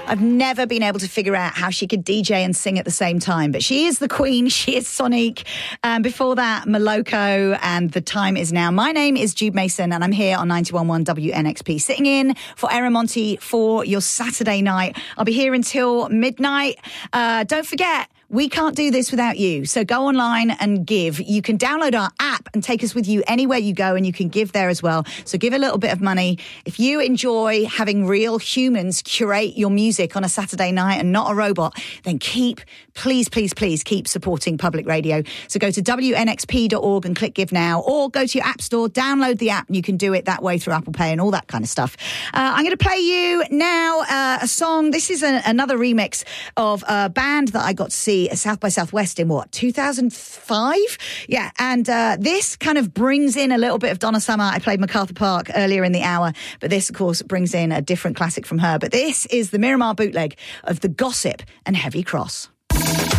I've never been able to figure out how she could DJ and sing at the same time. But she is the queen. She is Sonique. Before that, Moloko and The Time Is Now. My name is Jude Mason, and I'm here on 91.1 WNXP, sitting in for Erin Monty for your Saturday night. I'll be here until midnight. Don't forget, we can't do this without you. So go online and give. You can download our app and take us with you anywhere you go, and you can give there as well. So give a little bit of money. If you enjoy having real humans curate your music on a Saturday night and not a robot, then please keep supporting public radio. So go to wnxp.org and click Give Now, or go to your app store, download the app, and you can do it that way through Apple Pay and all that kind of stuff. I'm going to play you now a song. This is another remix of a band that I got to see at South by Southwest in 2005? Yeah, and this kind of brings in a little bit of Donna Summer. I played MacArthur Park earlier in the hour, but this, of course, brings in a different classic from her. But this is the Miramar bootleg of The Gossip and Heavy Cross.